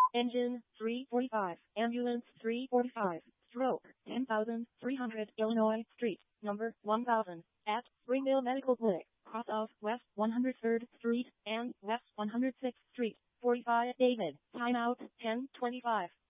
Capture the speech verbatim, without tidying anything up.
Engine three forty-five, ambulance three forty-five, stroke ten thousand three hundred Illinois Street, number one thousand, at Springdale Medical Clinic, cross of West one hundred third Street and West one hundred sixth Street, forty-five David, timeout ten twenty-five.